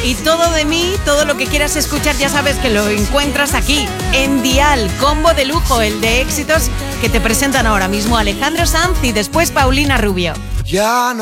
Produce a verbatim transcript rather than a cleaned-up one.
Y todo de mí, todo lo que quieras escuchar, ya sabes que lo encuentras aquí, en Dial, combo de lujo, el de éxitos que te presentan ahora mismo Alejandro Sanz y después Paulina Rubio. Ya no